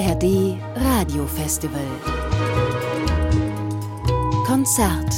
ARD Radiofestival Konzert.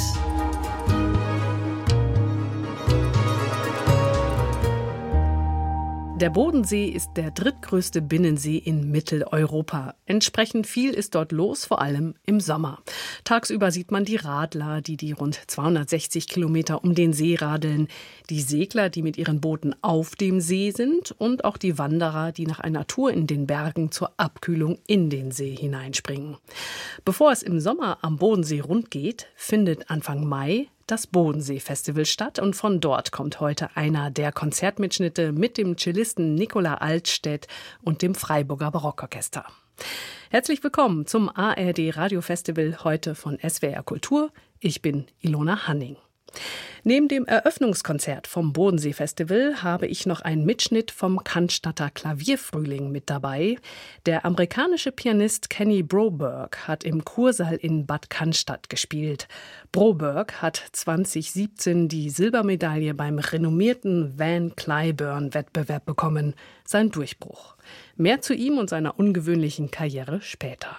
Der Bodensee ist der drittgrößte Binnensee in Mitteleuropa. Entsprechend viel ist dort los, vor allem im Sommer. Tagsüber sieht man die Radler, die rund 260 Kilometer um den See radeln, die Segler, die mit ihren Booten auf dem See sind und auch die Wanderer, die nach einer Tour in den Bergen zur Abkühlung in den See hineinspringen. Bevor es im Sommer am Bodensee rund geht, findet Anfang Mai das Bodensee-Festival statt und von dort kommt heute einer der Konzertmitschnitte mit dem Cellisten Nicola Altstädt und dem Freiburger Barockorchester. Herzlich willkommen zum ARD Radiofestival heute von SWR Kultur. Ich bin Ilona Hanning. Neben dem Eröffnungskonzert vom Bodensee-Festival habe ich noch einen Mitschnitt vom Cannstatter Klavierfrühling mit dabei. Der amerikanische Pianist Kenny Broberg hat im Kursaal in Bad Cannstatt gespielt. Broberg hat 2017 die Silbermedaille beim renommierten Van Cliburn-Wettbewerb bekommen. Sein Durchbruch. Mehr zu ihm und seiner ungewöhnlichen Karriere später.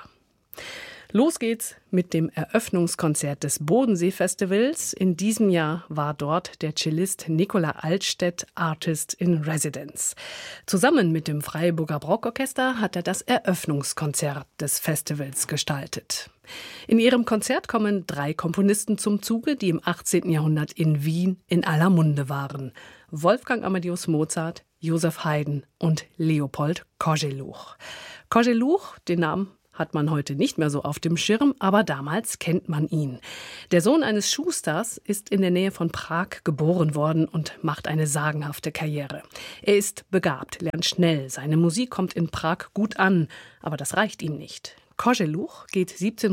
Los geht's mit dem Eröffnungskonzert des Bodensee-Festivals. In diesem Jahr war dort der Cellist Nicola Altstädt Artist in Residence. Zusammen mit dem Freiburger Barockorchester hat er das Eröffnungskonzert des Festivals gestaltet. In ihrem Konzert kommen 3 Komponisten zum Zuge, die im 18. Jahrhundert in Wien in aller Munde waren. Wolfgang Amadeus Mozart, Joseph Haydn und Leopold Koželuch. Koželuch, den Namen hat man heute nicht mehr so auf dem Schirm, aber damals kennt man ihn. Der Sohn eines Schusters ist in der Nähe von Prag geboren worden und macht eine sagenhafte Karriere. Er ist begabt, lernt schnell, seine Musik kommt in Prag gut an, aber das reicht ihm nicht. Koželuch geht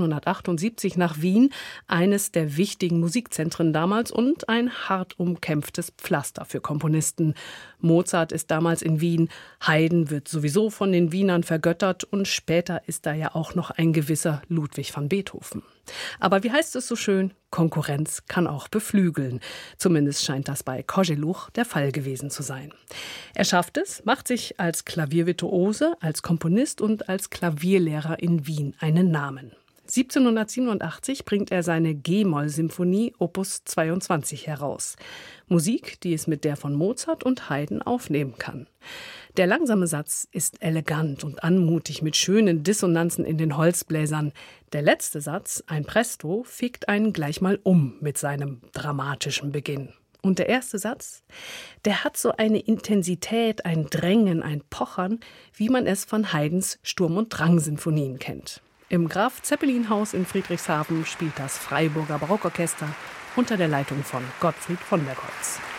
1778 nach Wien, eines der wichtigen Musikzentren damals und ein hart umkämpftes Pflaster für Komponisten. Mozart ist damals in Wien, Haydn wird sowieso von den Wienern vergöttert und später ist da ja auch noch ein gewisser Ludwig van Beethoven. Aber wie heißt es so schön? Konkurrenz kann auch beflügeln. Zumindest scheint das bei Koželuch der Fall gewesen zu sein. Er schafft es, macht sich als Klaviervirtuose, als Komponist und als Klavierlehrer in Wien einen Namen. 1787 bringt er seine G-Moll-Symphonie Opus 22 heraus. Musik, die es mit der von Mozart und Haydn aufnehmen kann. Der langsame Satz ist elegant und anmutig mit schönen Dissonanzen in den Holzbläsern. Der letzte Satz, ein Presto, fickt einen gleich mal um mit seinem dramatischen Beginn. Und der erste Satz, der hat so eine Intensität, ein Drängen, ein Pochern, wie man es von Haydns Sturm- und Drang-Sinfonien kennt. Im Graf-Zeppelin-Haus in Friedrichshafen spielt das Freiburger Barockorchester unter der Leitung von Gottfried von der Goltz.